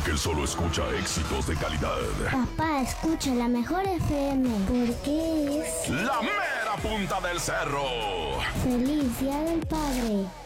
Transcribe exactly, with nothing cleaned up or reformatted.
Porque él solo escucha éxitos de calidad. Papá, escucha la mejor F M. Porque es La mera punta del cerro. Feliz Día del Padre.